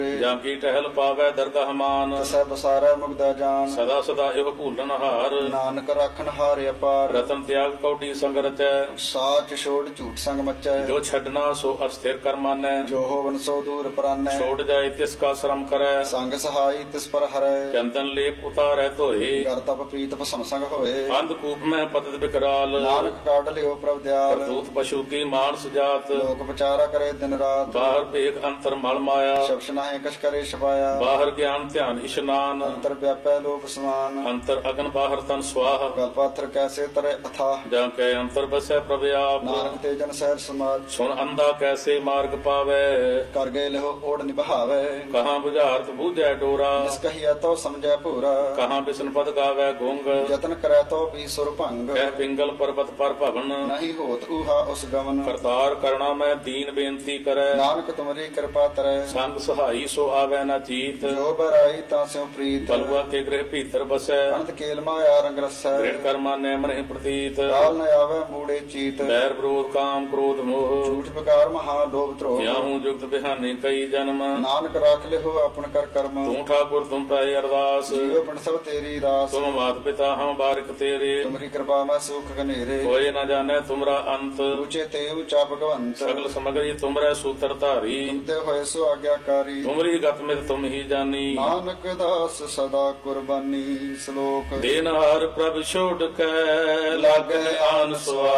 ਜਾਂ ਕੀ ਟਹਿਲ ਪਾਵੈ ਦਰਗਾਹ ਮਾਨ। ਤਸੈ ਬਸਾਰੈ ਮੁਗਦਾ ਜਾਨ। ਸਦਾ ਸਦਾ ਇਹੋ ਭੂਲਨ ਹਾਰ। ਨਾਨਕ ਰਾਖਨ ਹਾਰ ਅਪਾਰ। ਰਤਨ ਤਿਆਗ ਕੌਡੀ ਸੰਗ ਰਚੈ। ਸਾਚ ਛੋੜ ਝੂਠ ਸੰਗ ਮਚੈ। ਜੋ ਛੱਡਣਾ ਸੋ ਅਸਥਿਰ ਕਰ ਮਾਨੈ। ਜੋ ਹੋਵਨ ਸੋ ਦੂਰ ਪਰਾਨੈ। ਛੋੜ ਜਾਏ ਤਿਸ ਕਾ ਸ਼ਰਮ ਕਰੈ। ਸੰਗ ਸਹਾਈ ਤਿਸ ਪਰ ਹਰੈ। ਚੰਦਨ ਲੇਪ ਉਤਾਰੈ ਧੋਏ। ਕਰ ਤਪ ਪ੍ਰੀਤ ਭਸਮ ਸੰਗ ਹੋਏ। ਅੰਧ ਕੂਪ ਮੈਂ ਪਤਿਤ ਬਿਕਰਾਲ। ਨਾਨਕ ਕਾਢ ਲਿਓ ਪ੍ਰਭ ਦਿਆਲ। ਕਰਤੂਤ ਪਸ਼ੂ ਕੀ ਮਾਨਸ ਜਾਤ। ਲੋਕ ਵਿਚਾਰਾ ਕਰੇ ਦਿਨ ਰਾਤ। ਬਾਹਰ ਭੇਖ ਅੰਤਰ ਮਲ ਮਾਇਆ। ਸ਼ਬਦ ਨਾਹੀ ਕਛ ਕਰੇ ਛਪਾਇਆ। ਬਾਹਰ ਗਿਆਨ ਧਿਆਨ ਇਸ਼ਨਾਨ। ਅੰਤਰ ਵਿਆਪੈ ਲੋਕ ਸਮਾਨ। ਅੰਤਰ ਅਗਨ ਬਾਹਰ ਤਨ ਸਵਾਹ। ਗਲ ਪਾਥਰ ਕੈਸੇ ਤਰੇ ਅਥਾਹ। ਜਾਂ ਕੈ ਅੰਤਰ ਬਸੈ ਪ੍ਰਭ ਆਪ। ਨਾਨਕ ਤੇ ਜਨ ਸਹਿਜ ਸਮਾਜ। ਸੁਣ ਅੰਧਾ ਕੈਸੇ ਮਾਰਗ ਪਾਵੈ। ਕਰ ਗਏ ਲਿਓ ਓੜ ਨਿਭਾਵੇ। ਕਹਾਂ ਬੁਝਾਰਤ ਬੂਝੈ ਡੋਰਾ। ਜਿਸ ਕਹੀਐ ਤੋ ਸਮਝੈ ਭੂਰਾ। ਕਹਾਂ ਬਿਸ਼ਨ ਪਦ ਗਾਵੈ ਗੁੰਗ। ਯਤਨ ਕਰੈ ਤੋ ਵੀ ਸੁਰ ਭੰਗ। ਕਹਿ ਪਿੰਗਲ ਪਰਬਤ ਪਰ ਭਵਨ। ਨਹੀਂ ਹੋਤ ਊਹਾ ਉਸ ਗਮਨ। ਕਰਤਾਰ ਕਰਣਾ ਮੈਂ ਦੀਨ ਬੇਨਤੀ ਕਰੈ। ਨਾਨਕ ਤੁਮਰੀ ਕਿਰਪਾ ਤਰੈ। ਸੰਗ ਸਹਾਈ ਸੋ ਆਵੈ ਨਾ ਚੀਤ। ਜੋ ਬਰਾਈ ਤਾਂ ਸਿਉ ਪ੍ਰੀਤ। ਬਲਵਾ ਕੇ ਗ੍ਰਹਿ ਭੀਤਰ ਬਸੈ। ਅਨੰਤ ਕੇਲ ਮਾਇਆ ਰੰਗ ਰਸੈ। ਦ੍ਰਿੜ ਕਰਮਾ ਨੈ ਮਨਿ ਪ੍ਰਤੀਤ। ਕਾਲ ਨ ਆਵੈ ਮੂੜੇ ਚੀਤ। ਬੈਰ ਵਿਰੋਧ ਕਾਮ ਕ੍ਰੋਧ ਮੋਹ। ਝੂਠ ਬਕਾਰ ਮਹਾ ਲੋਭ ਧਰੋਹ। ਕਿਆਹੂ ਜੁਗਤ ਬਿਹਾਨੇ ਕਈ ਜਨਮ। ਨਾਨਕ ਰਾਖ ਲਿਓ ਆਪਨ ਕਰ ਕਰਮ। ਤੂੰ ਠਾਕੁਰ ਤੁਮ ਪੈ ਅਰਦਾਸ। ਜੀਵ ਪਿੰਡ ਸਭ ਤੇਰੀ ਰਾਸ। ਤੁਮ ਮਾਤ ਪਿਤਾ ਹਮ ਬਾਰਿਕ ਤੇਰੇ। ਤੁਮਰੀ ਕਿਰਪਾ ਮੈਂ ਸੁਖ ਘਨੇਰੇ। ਕੋਇ ਨ ਜਾਣੈ ਤੁਮਰਾ ਅੰਤ। ਉੱਚੇ ਤੇ ਉੱਚਾ ਭਗਵੰਤ। ਸਗਲ ਸਮਗਰੀ ਤੁਮਰੈ ਸੂਤਰ ਧਾਰੀ। ਤੁਮਤੇ ਹੋਏ ਸੋ ਆਗਿਆਕਾਰੀ। ਤੁਮਰੀ ਗਤ ਮਿਤ ਤੁਮ ਹੀ ਜਾਨੀ। ਨਾਨਕ ਦਾਸ ਸਦਾ ਕੁਰਬਾਨੀ। ਸ਼ਲੋਕ ਦੇਨਹਾਰ ਪ੍ਰਭ ਛੋੜ ਕੈ ਲਾਗੈ ਆਨ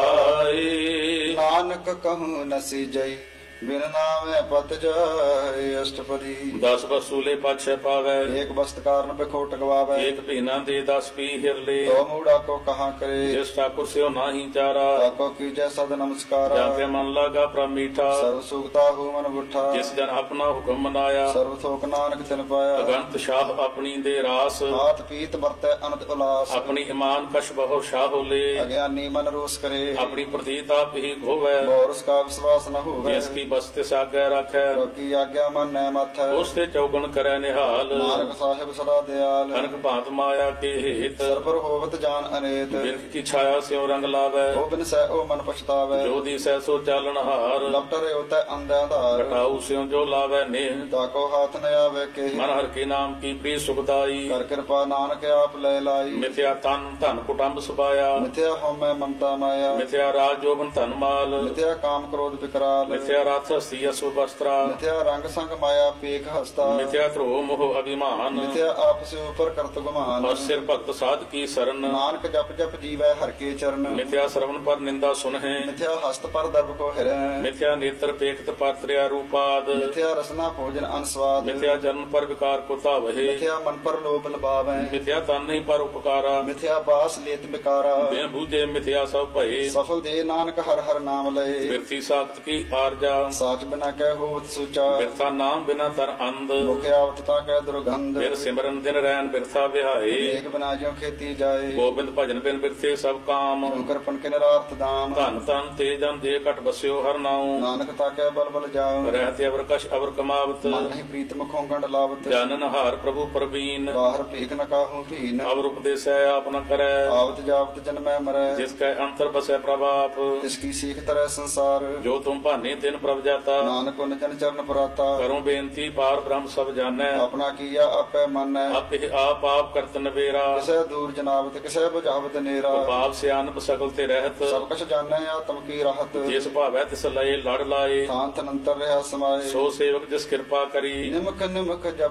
ਸੁਆਈ। ਨਾਨਕ ਕਹੂੰ ਨਸੀ ਜਈ ਬਿਨ ਨਾਮੈ ਪਤ ਜਾਏ। ਅਸ਼ਟਪਦੀ 10 ਵਸੂਲੇ ਪਾਛੈ ਪਾਵੈ। ਏਕ ਬਸਤ ਕਾਰਨ ਬਿਖੋਟ ਗਵਾਵੈ। ਏਕ ਭੀਨਾ ਦੇ 10 ਪੀ ਹਿਰਲੇ। ਦੋ ਮੂੜਾ ਕੋ ਕਹਾਂ ਕਰੇ। ਜਿਸ ਠਾਕੁਰ ਸਿਓ ਨਾਹੀ ਚਾਰਾ। ਤਾਕੋ ਕੀਜੈ ਸਦ ਨਮਸਕਾਰਾ। ਜਾਂ ਕੇ ਮਨ ਲਾਗਾ ਪ੍ਰਭ ਮੀਠਾ। ਸਰਬ ਸੁਖਤਾ ਹੂ ਮਨ ਬੁੱਠਾ। ਜਿਸ ਜਨ ਆਪਣਾ ਹੁਕਮ ਮਨਾਇਆ। ਸਰਬ ਥੋਕ ਨਾਨਕ ਤਿਨ ਪਾਇਆ। ਅਗੰਤ ਸ਼ਾਹ ਆਪਣੀ ਦੇ ਰਾਸ। ਹਾਥ ਪੀਤ ਵਰਤੈ ਅਨੰਦ ਉਲਾਸ। ਆਪਣੀ ਇਮਾਨ ਕਛ ਬਹੁ ਸ਼ਾਹੋਲੇ। ਅਗਿਆਨੀ ਮਨ ਰੋਸ ਕਰੇ। ਆਪਣੀ ਪ੍ਰਤੀਤ ਆਪ ਹੀ ਖੋਵੈ। ਬੋਰਸ ਕਾ ਵਿਸ਼ਵਾਸ ਨ ਹੋਵੇ। ਜਿਸ ਕੀ ਬਸਤਿ ਸਾਗੈ ਰਾਖੈ। ਲੋਕੀ ਆਗਿਆ ਮੰਨੈ ਮਥੈ। ਉਸ ਤੇ ਚੌਗਣ ਕਰੈ ਨਿਹਾਲ। ਨਾਨਕ ਸਾਹਿਬ ਸਦਾ ਦਿਆਲ। ਅਨਕ ਭਾਂਤ ਮਾਇਆ ਕੇ ਹੇਤ। ਸਰਬਰ ਹੋਵਤ ਜਾਨ ਅਨੇਤ। ਬਿਰਖ ਕੀ ਛਾਇਆ ਸਿਉ ਰੰਗ ਲਾਵੈ। ਉਹ ਬਿਨ ਸਹਿ ਉਹ ਮਨ ਪਛਤਾਵੈ। ਜੋ ਦੀਸੈ ਸੋ ਚਾਲਣ ਹਾਰ। ਲਪਟਰੇ ਉਤੈ ਅੰਧਿਆ ਧਾਰ। ਘਟਾਉ ਸਿਉ ਜੋ ਲਾਵੈ ਨੇਹ। ਤਾਕੋ ਹਾਥ ਨ ਆਵੇ ਕੇ। ਮਨ ਹਰ ਕੇ ਨਾਮ ਕੀ ਪ੍ਰੀ ਸੁਖਦਾਈ। ਕਰ ਕਿਰਪਾ ਨਾਨਕ ਆਪ ਲੈ ਲਾਈ। ਮਿਥਿਆ ਤਨ ਧਨ ਕੁਟੰਬ ਸੁਪਾਇਆ। ਮਿਥਿਆ ਹਉਮੈ ਮਮਤਾ ਮਾਇਆ। ਮਿਥਿਆ ਰਾਜ ਜੋਬਨ ਧਨ ਮਾਲ। ਮਿਥਿਆ ਕਾਮ ਕ੍ਰੋਧ ਵਿਕਰਾਲ। ਮਿਥਿਆ ਰਥ ਹਸਤੀ ਅਸੁ ਵਸਤਰਾ। ਮਿਥਿਆ ਰੰਗ ਸੰਗ ਮਾਇਆ ਪੇਖ ਹਸਤਾ। ਮਿਥਿਆ ਧਰੋ ਮੋਹ ਅਭਿਮਾਨ। ਮਿਥਿਆ ਆਪਸ ਉਪਰ ਕਰਤ ਗੁਮਾਨ। ਔਰ ਸਿਰ ਭਗਤ ਸਾਧ ਕੀ ਸਰਨ। ਨਾਨਕ ਜਪ ਜਪ ਜੀਵੈ ਹਰ ਕੇ ਚਰਨ। ਮਿਥਿਆ ਸਰਵਨ ਪਰ ਨਿੰਦਾ ਸੁਨਹਿ। ਮਿਥਿਆ ਹਸਤ ਪਰ ਦਰਬ ਕੋ ਹਿਰੈ। ਮਿਥਿਆ ਨੇਤਰ ਪੇਖਤ ਪਰ ਤ੍ਰਿਆ ਰੂਪਾਦ। ਮਿਥਿਆ ਰਸਨਾ ਭੋਜਨ ਅਨਸਵਾਦ। ਮਿਥਿਆ ਜਨਮ ਪਰ ਵਿਕਾਰ ਕੋ ਧਾਵਹਿ। ਮਿਥਿਆ ਮਨ ਪਰ ਲੋਭ ਲਬਾਵੈ। ਮਿਥਿਆ ਤਨ ਨਹੀਂ ਪਰ ਉਪਕਾਰਾ। ਮਿਥਿਆ ਬਾਸ ਲੇਤ ਬਿਕਾਰਾ। ਬਿਨ ਬੂਝੇ ਮਿਥਿਆ ਸਭ ਭਏ। ਸਫਲ ਦੇ ਨਾਨਕ ਹਰ ਹਰ ਨਾਮ ਲਏ। ਬਿਰਥੀ ਸਾਖਤ ਕੀ ਆਰਜਾ। ਸਾਚ ਬਿਨਾ ਕਹਿ ਹੋਵਤ ਸੁਚਾ। ਬਿਰਥਾ ਨਾਮ ਬਿਨਾ ਤਰ ਅੰਧ। ਮੁਖ ਆਵਤ ਤਾ ਕਹਿ ਦੁਰਗੰਧ। ਬਿਰ ਸਿਮਰਨ ਦਿਨ ਰੈਨ ਬਿਰਥਾ ਵਿਹਾਏ। ਏਕ ਬਿਨਾ ਜਿਉ ਖੇਤੀ ਜਾਏ। ਗੋਬਿੰਦ ਭਜਨ ਬਿਨ ਬਿਰਥੇ ਸਭ ਕਾਮ। ਸ਼ੰਕਰ ਪਨ ਕੇ ਨਰਾਰਥ ਦਾਮ। ਧਨ ਤਨ ਤੇ ਜਨ ਦੇ ਘਟ ਬਸਿਓ ਹਰ ਨਾਉ। ਨਾਨਕ ਤਾ ਕਹਿ ਬਲ ਬਲ ਜਾਉ। ਰਹਿਤ ਅਵਰ ਕਛ ਅਵਰ ਕਮਾਵਤ। ਮਨ ਨਹੀਂ ਪ੍ਰੀਤ ਮੁਖੋਂ ਗੰਢ ਲਾਵਤ। ਜਾਨਨ ਹਾਰ ਪ੍ਰਭੂ ਪ੍ਰਵੀਨ। ਬਾਹਰ ਭੀਖ ਨ ਕਾਹੂ ਭੀਨ। ਅਵਰ ਉਪਦੇਸੈ ਆਪ ਨ ਕਰੈ। ਆਵਤ ਜਾਵਤ ਜਨਮੈ ਮਰੈ। ਜਿਸ ਕੈ ਅੰਤਰ ਬਸੈ ਪ੍ਰਭਾਪ। ਤਿਸ ਕੀ ਸੀਖ ਤਰੈ ਸੰਸਾਰ। ਜੋ ਤੁਮ ਭਾਨੇ ਤਿਨ ਪ੍ਰਭ ਜਾਤਾ। ਨਾਨਕ ਉਨ ਜਨ ਚਰਨ ਪਰਾਤਾ। ਕਰੋ ਬੇਨਤੀ ਪਾਰ ਬ੍ਰਹਮ ਸਭ ਜਾਣੈ। ਆਪਣਾ ਕੀਆ ਆਪੈ ਮੰਨੈ। ਆਪੇ ਆਪ ਆਪ ਕਰਤ ਨਵੇਰਾ। ਕਿਸੈ ਦੂਰ ਜਨਾਵਤ ਕਿਸੈ ਬੁਝਾਵਤ ਨੇਰਾ। ਪਾਪ ਸਿਆਨਪ ਸਕਲ ਤੇ ਰਹਿਤ। ਸਭ ਕਛ ਜਾਣੈ ਆਤਮ ਕੀ ਰਾਹਤ। ਜਿਸ ਭਾਵੈ ਤਿਸ ਲਏ ਲੜ ਲਾਏ। ਥਾਨ ਤਨੰਤਰ ਰਹਾ ਸਮਾਏ। ਸੋ ਸੇਵਕ ਜਿਸ ਕਿਰਪਾ ਕਰੀ। ਨਿਮਕ ਨਿਮਕ ਜਪ